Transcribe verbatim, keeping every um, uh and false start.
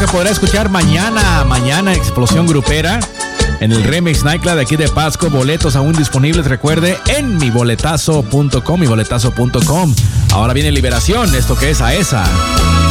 se podrá escuchar mañana, mañana Explosión Grupera en el Remix Nightclub de aquí de Pasco. Boletos aún disponibles, recuerde, en mi boletazo punto com, mi boletazo punto com. Ahora viene Liberación, esto que es A E S A.